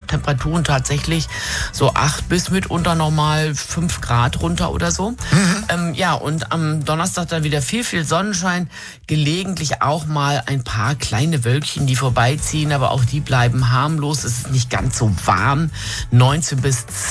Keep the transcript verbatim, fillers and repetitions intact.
Temperaturen tatsächlich so acht bis mitunter nochmal fünf Grad runter oder so. Mhm. Ähm, ja, und am Donnerstag dann wieder viel, viel Sonnenschein. Gelegentlich auch mal ein paar kleine Wölkchen, die vorbeiziehen, aber auch die bleiben harmlos. Es ist nicht ganz so warm. neunzehn bis